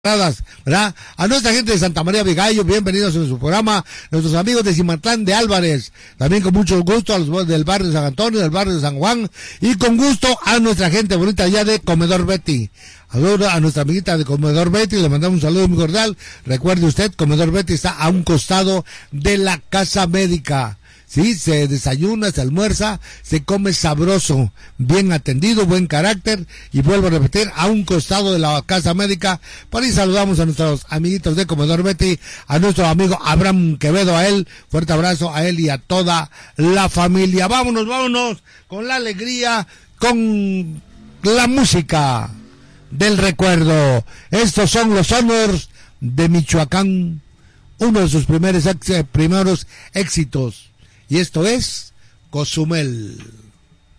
¿verdad? A nuestra gente de Santa María Vigallo, bienvenidos a su programa, nuestros amigos de Cimatlán de Álvarez, también con mucho gusto a los del barrio de San Antonio, del barrio de San Juan, y con gusto a nuestra gente bonita allá de Comedor Betty. A nuestra amiguita de Comedor Betty, le mandamos un saludo muy cordial. Recuerde usted, Comedor Betty está a un costado de la casa médica. Sí, se desayuna, se almuerza, se come sabroso, bien atendido, buen carácter, y vuelvo a repetir, a un costado de la casa médica. Por ahí saludamos a nuestros amiguitos de Comedor Betty, a nuestro amigo Abraham Quevedo, a él, fuerte abrazo a él y a toda la familia. Vámonos, con la alegría, con la música del recuerdo. Estos son los Honors de Michoacán, uno de sus primeros éxitos. Y esto es Cozumel.